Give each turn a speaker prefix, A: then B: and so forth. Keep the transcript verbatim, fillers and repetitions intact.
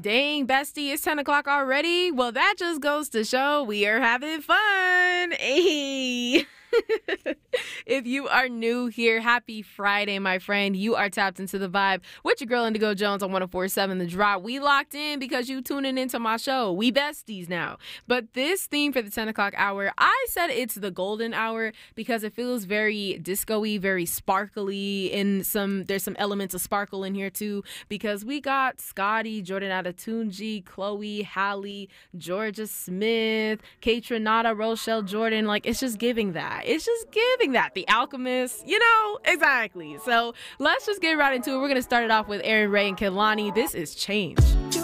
A: Dang, bestie, it's ten o'clock already? Well, that just goes to show we are having fun. Hey. If you are new here, happy Friday, my friend. You are tapped into the vibe with your girl Indigo Jones on one oh four point seven The Drop. We locked in because you tuning into my show. We besties now. But this theme for the ten o'clock hour, I said it's the golden hour because it feels very disco-y, very sparkly. In some, there's some elements of sparkle in here too because we got Scotty, Jordan Adetunji, Chloe, Halle, Georgia Smith, Kaytranada, Rochelle Jordan. Like, it's just giving that. It's just giving that. The Alchemist, you know, exactly. So let's just get right into it. We're going to start it off with Aaron Ray and Kehlani. This is Change.